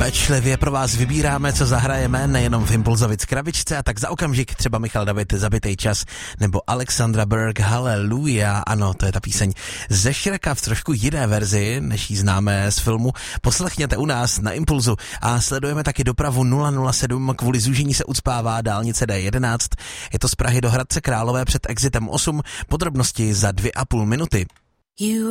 Pečlivě pro vás vybíráme, co zahrajeme, nejenom v Impulzovic krabičce, a tak za okamžik třeba Michal David, Zabitej čas, nebo Alexandra Burke, Hallelujah. Ano, to je ta píseň ze Shreka v trošku jiné verzi, než ji známe z filmu. Poslechněte u nás na Impulzu a sledujeme taky dopravu 007, kvůli zúžení se ucpává dálnice D11. Je to z Prahy do Hradce Králové před exitem 8, podrobnosti za 2,5 minuty.